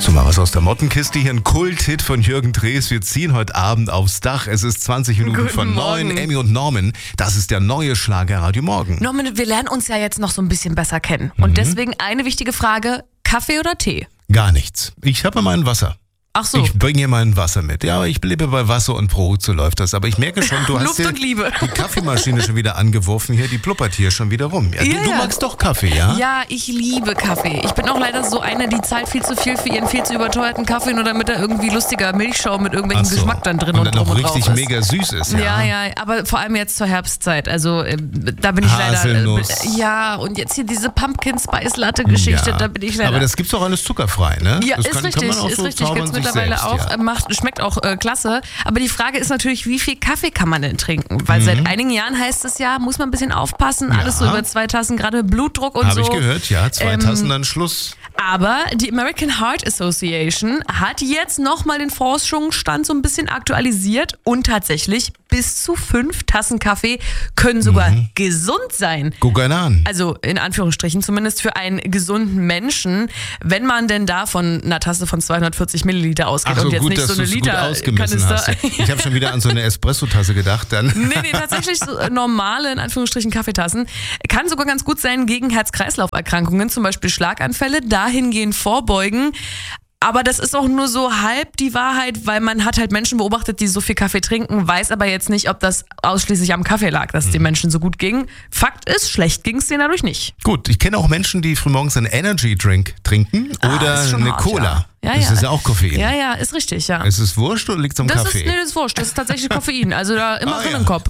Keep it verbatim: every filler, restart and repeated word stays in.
So, mal was aus der Mottenkiste. Hier ein Kulthit von Jürgen Drees. Wir ziehen heute Abend aufs Dach. Es ist zwanzig Minuten Guten von neun. Morgen. Emmy und Norman, das ist der neue Schlagerradio Morgen. Norman, wir lernen uns ja jetzt noch so ein bisschen besser kennen. Und Mhm. deswegen eine wichtige Frage, Kaffee oder Tee? Gar nichts. Ich habe mein Wasser. Ach so. Ich bringe hier mein Wasser mit. Ja, aber ich lebe bei Wasser und Brot, so läuft das. Aber ich merke schon, du hast Luft dir und Liebe. die Kaffeemaschine schon wieder angeworfen hier. Die blubbert hier schon wieder rum. Ja, Ja, du, du ja. magst doch Kaffee, ja? Ja, ich liebe Kaffee. Ich bin auch leider so eine, die zahlt viel zu viel für ihren viel zu überteuerten Kaffee, nur damit er irgendwie lustiger Milchschaum mit irgendwelchen Ach so. Geschmack dann drin und und, dann drum noch und drauf richtig ist. mega süß ist, ja? Ja, ja, aber vor allem jetzt zur Herbstzeit. Also äh, da bin ich Haselnuss. leider. Äh, ja, und jetzt hier diese Pumpkin Spice Latte Geschichte, Ja. da bin ich leider. Aber das gibt's doch alles zuckerfrei, ne? Ja, das ist kann, richtig, kann man auch ist so richtig. zaubern Gibt's sich mittlerweile selbst, auch, ja. äh, macht, schmeckt auch äh, klasse. Aber die Frage ist natürlich, wie viel Kaffee kann man denn trinken? Weil seit einigen Jahren heißt es ja, muss man ein bisschen aufpassen, alles Ja. so über zwei Tassen, gerade mit Blutdruck und Habe so. ich gehört, ja. Zwei Ähm, Tassen, dann Schluss. Aber die American Heart Association hat jetzt nochmal den Forschungsstand so ein bisschen aktualisiert und tatsächlich bis zu fünf Tassen Kaffee können sogar Mhm. gesund sein. Guck einer an. Also in Anführungsstrichen, zumindest für einen gesunden Menschen, wenn man denn da von einer Tasse von zweihundertvierzig Milliliter ausgeht Ach so, und jetzt gut, nicht dass so eine du's gut Liter ausgemessen Kanister. hast. Ich habe schon wieder an so eine Espresso-Tasse gedacht. Dann. Nee, nee, tatsächlich so normale, in Anführungsstrichen, Kaffeetassen. Kann sogar ganz gut sein gegen Herz-Kreislauf-Erkrankungen, zum Beispiel Schlaganfälle, dahingehend vorbeugen. Aber das ist auch nur so halb die Wahrheit, weil man hat halt Menschen beobachtet, die so viel Kaffee trinken, weiß aber jetzt nicht, ob das ausschließlich am Kaffee lag, dass es den Menschen so gut ging. Fakt ist, schlecht ging es denen dadurch nicht. Gut, ich kenne auch Menschen, die frühmorgens einen Energy-Drink trinken Ah, oder ist schon eine hart, Cola. ja. Ja, das ja. ist ja auch Koffein. Ja, ja, ist richtig, ja. Ist es wurscht oder liegt es am Das Kaffee? ist, nee, das ist wurscht. Das ist tatsächlich Koffein. Also da immer Ah, drin ja. im Kopf.